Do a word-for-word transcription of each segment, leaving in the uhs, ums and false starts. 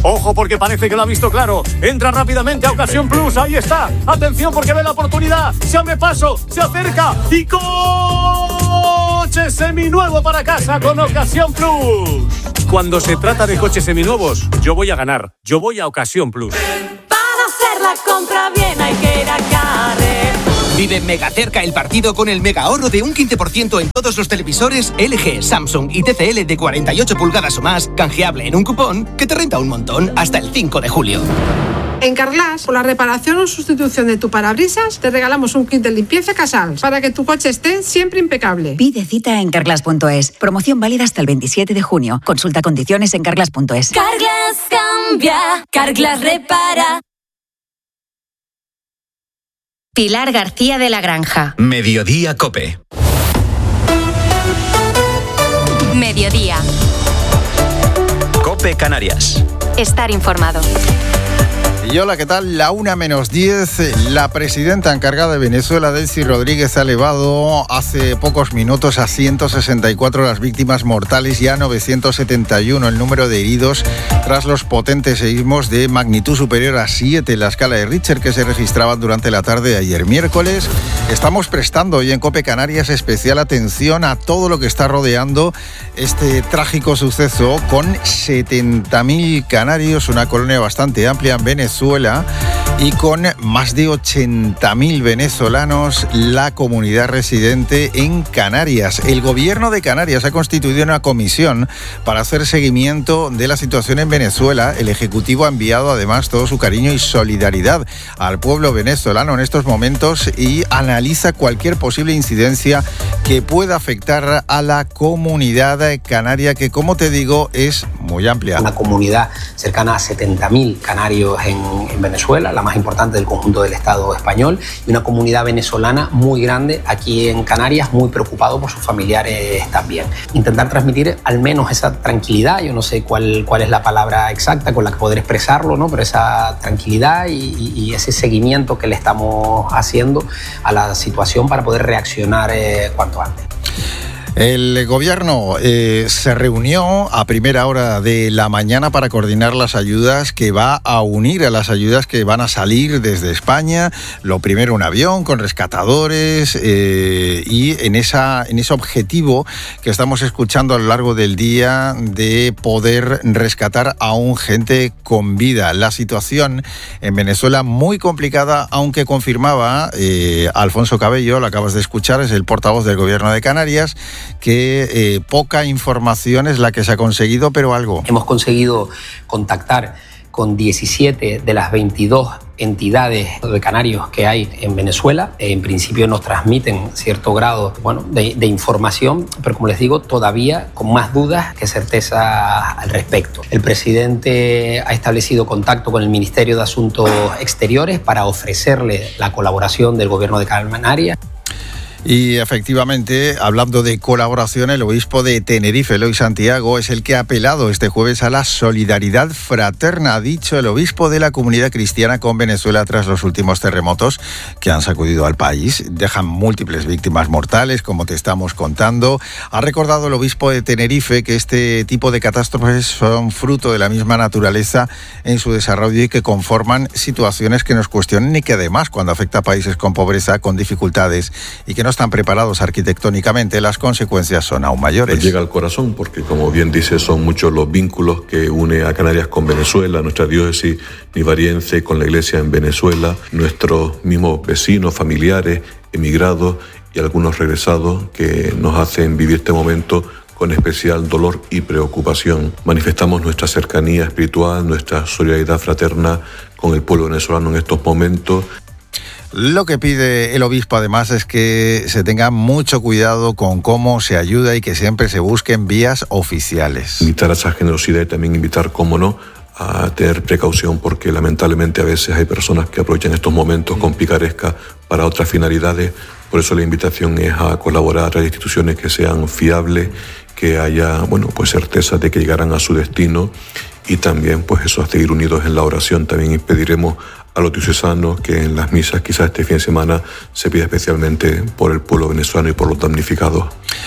Ojo porque parece que lo ha visto claro. Entra rápidamente a Ocasión Plus. Ahí está. Atención porque ve la oportunidad. Se abre paso, se acerca y coche seminuevo para casa con Ocasión Plus. Cuando se trata de coches seminuevos, yo voy a ganar. Yo voy a Ocasión Plus. Para hacer la compra bien hay que ir a Carrefour. Vive mega cerca el partido con el mega ahorro de un quince por ciento en todos los televisores L G, Samsung y T C L de cuarenta y ocho pulgadas o más, canjeable en un cupón que te renta un montón hasta el cinco de julio. En Carglass, por la reparación o sustitución de tu parabrisas, te regalamos un kit de limpieza Casals para que tu coche esté siempre impecable. Pide cita en carglass punto es. Promoción válida hasta el veintisiete de junio. Consulta condiciones en carglass punto es. Carglass cambia, Carglass repara. Pilar García de la Granja. Mediodía COPE. Mediodía. COPE Canarias. Estar informado. Y hola, ¿qué tal? La una menos diez, la presidenta encargada de Venezuela, Delcy Rodríguez, ha elevado hace pocos minutos a ciento sesenta y cuatro las víctimas mortales y a novecientos setenta y uno el número de heridos tras los potentes seísmos de magnitud superior a siete en la escala de Richter que se registraban durante la tarde de ayer miércoles. Estamos prestando hoy en COPE Canarias especial atención a todo lo que está rodeando este trágico suceso con setenta mil canarios, una colonia bastante amplia en Venezuela, y con más de ochenta mil venezolanos, la comunidad residente en Canarias. El gobierno de Canarias ha constituido una comisión para hacer seguimiento de la situación en Venezuela. El Ejecutivo ha enviado además todo su cariño y solidaridad al pueblo venezolano en estos momentos y analiza cualquier posible incidencia que pueda afectar a la comunidad canaria, que, como te digo, es muy amplia. Una comunidad cercana a setenta mil canarios en, en Venezuela, la más importante del conjunto del Estado español, y una comunidad venezolana muy grande aquí en Canarias, muy preocupado por sus familiares también. Intentar transmitir al menos esa tranquilidad, yo no sé cuál, cuál es la palabra exacta con la que poder expresarlo, ¿no? Pero esa tranquilidad y, y, y ese seguimiento que le estamos haciendo a la situación para poder reaccionar eh, cuanto antes. El gobierno eh, se reunió a primera hora de la mañana para coordinar las ayudas que va a unir a las ayudas que van a salir desde España. Lo primero, un avión con rescatadores eh, y en, esa, en ese objetivo que estamos escuchando a lo largo del día de poder rescatar aún gente con vida. La situación en Venezuela muy complicada, aunque confirmaba eh, Alfonso Cabello, lo acabas de escuchar, es el portavoz del gobierno de Canarias, que eh, poca información es la que se ha conseguido, pero algo. Hemos conseguido contactar con diecisiete de las veintidós entidades de canarios que hay en Venezuela. En principio nos transmiten cierto grado, bueno, de, de información, pero como les digo, todavía con más dudas que certeza al respecto. El presidente ha establecido contacto con el Ministerio de Asuntos Exteriores para ofrecerle la colaboración del gobierno de Canarias. Y efectivamente, hablando de colaboración, el obispo de Tenerife, Eloy Santiago, es el que ha apelado este jueves a la solidaridad fraterna, ha dicho el obispo de la comunidad cristiana con Venezuela tras los últimos terremotos que han sacudido al país. Dejan múltiples víctimas mortales, como te estamos contando. Ha recordado el obispo de Tenerife que este tipo de catástrofes son fruto de la misma naturaleza en su desarrollo y que conforman situaciones que nos cuestionan y que además, cuando afecta a países con pobreza, con dificultades y que no están preparados arquitectónicamente, las consecuencias son aún mayores. Pues llega al corazón porque, como bien dice, son muchos los vínculos que une a Canarias con Venezuela, nuestra diócesis nivariense con la iglesia en Venezuela, nuestros mismos vecinos, familiares, emigrados y algunos regresados que nos hacen vivir este momento con especial dolor y preocupación. Manifestamos nuestra cercanía espiritual, nuestra solidaridad fraterna con el pueblo venezolano en estos momentos. Lo que pide el obispo además es que se tenga mucho cuidado con cómo se ayuda y que siempre se busquen vías oficiales. Invitar a esa generosidad y también invitar, cómo no, a tener precaución, porque lamentablemente a veces hay personas que aprovechan estos momentos con picaresca para otras finalidades. Por eso la invitación es a colaborar a instituciones que sean fiables, que haya, bueno, pues certeza de que llegarán a su destino, y también pues eso, a seguir unidos en la oración. También pediremos a los diocesanos que en las misas, quizás este fin de semana, se pida especialmente por el pueblo venezolano y por los damnificados.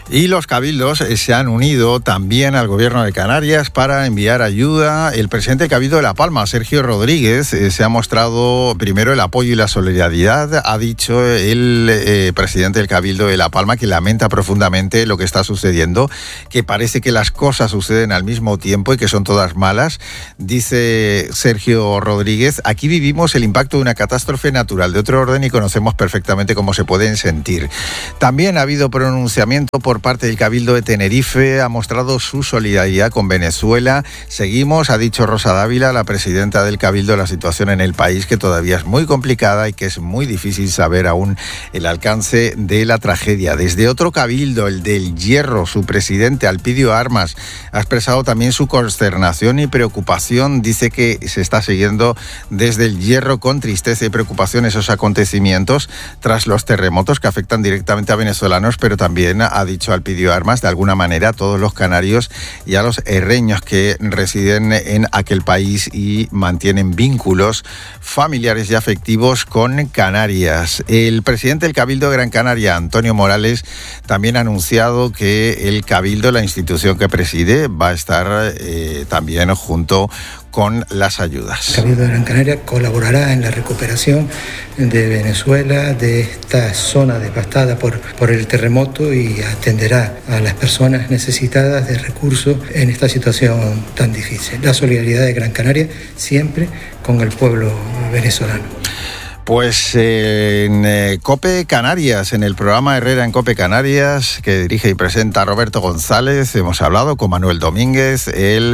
Y los cabildos se han unido también al gobierno de Canarias para enviar ayuda. El presidente del Cabildo de La Palma, Sergio Rodríguez, eh, se ha mostrado primero el apoyo y la solidaridad. Ha dicho el eh, presidente del Cabildo de La Palma que lamenta profundamente lo que está sucediendo, que parece que las cosas suceden al mismo tiempo y que son todas malas. Dice Sergio Rodríguez, aquí vivimos el impacto de una catástrofe natural de otro orden y conocemos perfectamente cómo se pueden sentir. También ha habido pronunciamiento por parte del Cabildo de Tenerife, ha mostrado su solidaridad con Venezuela. Seguimos, ha dicho Rosa Dávila, la presidenta del Cabildo, la situación en el país, que todavía es muy complicada y que es muy difícil saber aún el alcance de la tragedia. Desde otro cabildo, el del Hierro, su presidente, Alpidio Armas, ha expresado también su consternación y preocupación. Dice que se está siguiendo desde el Hierro con tristeza y preocupación esos acontecimientos tras los terremotos que afectan directamente a venezolanos, pero también ha dicho Alpidio Armas, de alguna manera, a todos los canarios y a los herreños que residen en aquel país y mantienen vínculos familiares y afectivos con Canarias. El presidente del Cabildo de Gran Canaria, Antonio Morales, también ha anunciado que el Cabildo, la institución que preside, va a estar eh, también junto con las ayudas. El Cabildo de Gran Canaria colaborará en la recuperación de Venezuela, de esta zona devastada por, por el terremoto, y atenderá a las personas necesitadas de recursos en esta situación tan difícil. La solidaridad de Gran Canaria siempre con el pueblo venezolano. Pues eh, en eh, COPE Canarias, en el programa Herrera en COPE Canarias, que dirige y presenta Roberto González, hemos hablado con Manuel Domínguez, el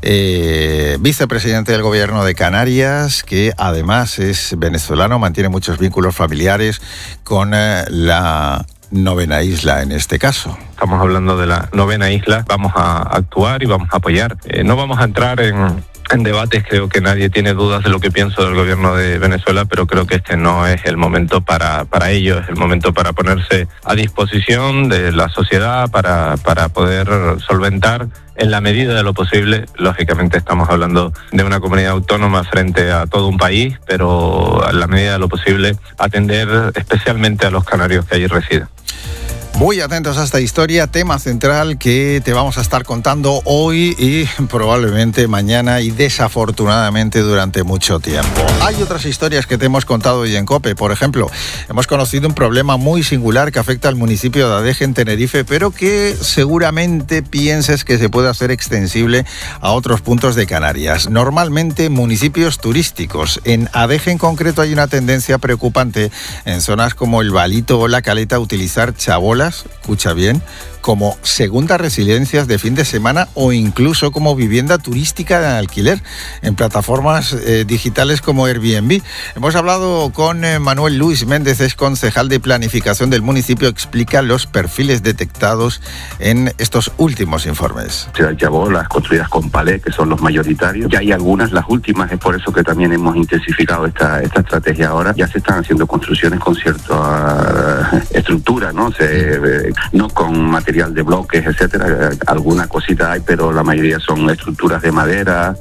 eh, vicepresidente del gobierno de Canarias, que además es venezolano, mantiene muchos vínculos familiares con eh, la novena isla en este caso. Estamos hablando de la novena isla, vamos a actuar y vamos a apoyar. Eh, no vamos a entrar en... En debates, creo que nadie tiene dudas de lo que pienso del gobierno de Venezuela, pero creo que este no es el momento para, para ello, es el momento para ponerse a disposición de la sociedad para, para poder solventar en la medida de lo posible. Lógicamente estamos hablando de una comunidad autónoma frente a todo un país, pero en la medida de lo posible atender especialmente a los canarios que allí residen. Muy atentos a esta historia, tema central que te vamos a estar contando hoy y probablemente mañana y desafortunadamente durante mucho tiempo. Hay otras historias que te hemos contado hoy en COPE. Por ejemplo, hemos conocido un problema muy singular que afecta al municipio de Adeje en Tenerife, pero que seguramente pienses que se puede hacer extensible a otros puntos de Canarias. Normalmente municipios turísticos. En Adeje en concreto hay una tendencia preocupante en zonas como el Valito o la Caleta a utilizar chabolas, escucha bien, como segundas residencias de fin de semana o incluso como vivienda turística de alquiler en plataformas eh, digitales como Airbnb. Hemos hablado con eh, Manuel Luis Méndez, es concejal de planificación del municipio, explica los perfiles detectados en estos últimos informes. Hay chabolas construidas con palé, que son los mayoritarios. Ya hay algunas, las últimas, es por eso que también hemos intensificado esta, esta estrategia ahora. Ya se están haciendo construcciones con cierta uh, estructura, ¿no? Se, eh, no con material de bloques, etcétera. Alguna cosita hay, pero la mayoría son estructuras de madera.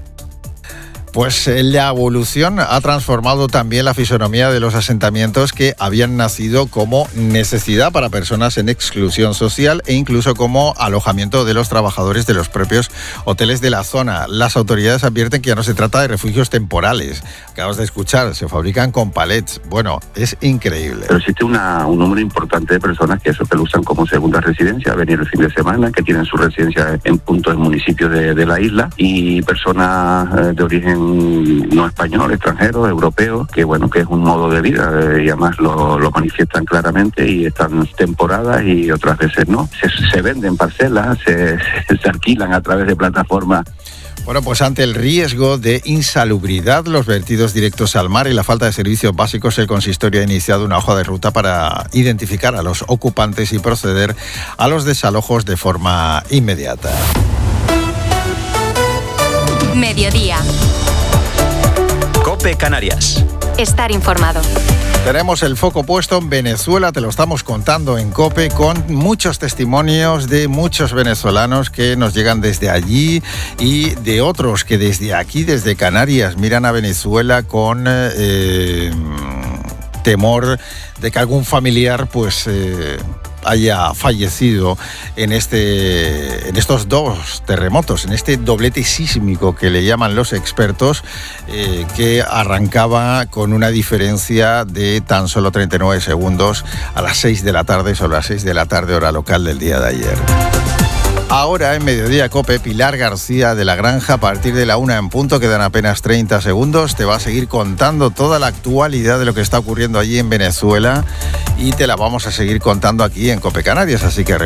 Pues la evolución ha transformado también la fisonomía de los asentamientos que habían nacido como necesidad para personas en exclusión social e incluso como alojamiento de los trabajadores de los propios hoteles de la zona. Las autoridades advierten que ya no se trata de refugios temporales. Acabas de escuchar, se fabrican con palets. Bueno, es increíble. Pero existe una, un número importante de personas que eso que lo usan como segunda residencia, venir el fin de semana, que tienen su residencia en puntos en municipios de, de la isla, y personas eh, de origen no español, extranjeros, europeos, que bueno, que es un modo de vida eh, y además lo, lo manifiestan claramente, y están temporadas y otras veces no. Se, se venden parcelas, se, se alquilan a través de plataformas. Bueno, pues ante el riesgo de insalubridad, los vertidos directos al mar y la falta de servicios básicos, el consistorio ha iniciado una hoja de ruta para identificar a los ocupantes y proceder a los desalojos de forma inmediata. Mediodía. COPE Canarias. Estar informado. Tenemos el foco puesto en Venezuela, te lo estamos contando en COPE, con muchos testimonios de muchos venezolanos que nos llegan desde allí y de otros que desde aquí, desde Canarias, miran a Venezuela con eh, temor de que algún familiar pues... Eh, haya fallecido en, este, en estos dos terremotos, en este doblete sísmico que le llaman los expertos, eh, que arrancaba con una diferencia de tan solo treinta y nueve segundos a las seis de la tarde, sobre las seis de la tarde, hora local del día de ayer. Ahora en Mediodía Cope, Pilar García de la Granja, a partir de la una en punto, quedan apenas treinta segundos, te va a seguir contando toda la actualidad de lo que está ocurriendo allí en Venezuela y te la vamos a seguir contando aquí en Cope Canarias, así que